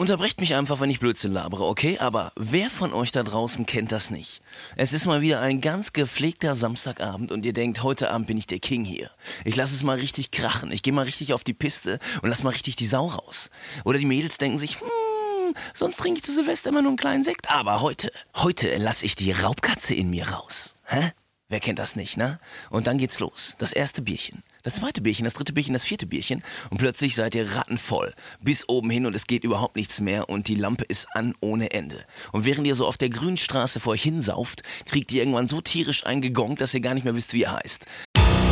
Unterbrecht mich einfach, wenn ich Blödsinn labere, okay? Aber wer von euch da draußen kennt das nicht? Es ist mal wieder ein ganz gepflegter Samstagabend und ihr denkt, heute Abend bin ich der King hier. Ich lasse es mal richtig krachen, ich gehe mal richtig auf die Piste und lass mal richtig die Sau raus. Oder die Mädels denken sich, sonst trinke ich zu Silvester immer nur einen kleinen Sekt. Aber heute lasse ich die Raubkatze in mir raus. Hä? Wer kennt das nicht, ne? Und dann geht's los. Das erste Bierchen, das zweite Bierchen, das dritte Bierchen, das vierte Bierchen. Und plötzlich seid ihr rattenvoll. Bis oben hin und es geht überhaupt nichts mehr und die Lampe ist an ohne Ende. Und während ihr so auf der Grünstraße vor euch hinsauft, kriegt ihr irgendwann so tierisch eingegongt, dass ihr gar nicht mehr wisst, wie ihr heißt.